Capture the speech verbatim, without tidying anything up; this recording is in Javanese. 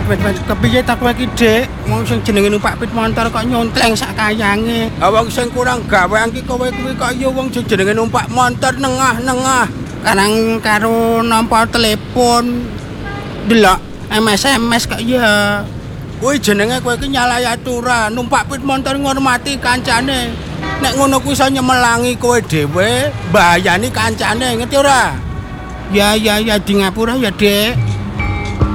wis wis kepiye tak kowe iki, Dik? Wong sing jenenge numpak pit motor kok nyontleng sak kayange. Ah wong sing kurang gawean ki kowe kuwi kok ya wong sing jenenge numpak motor nengah-nengah. Karang karo nampa telepon. Delok M S M S kok ya. Kuwi jenenge kowe iki nyalahi aturan, numpak pit motor ngormati kancane. Nek ngono kuwi iso nyemelangi kowe dhewe, mbayani kancane, ngerti ora? Ya ya ya di ngapura ya, Dik.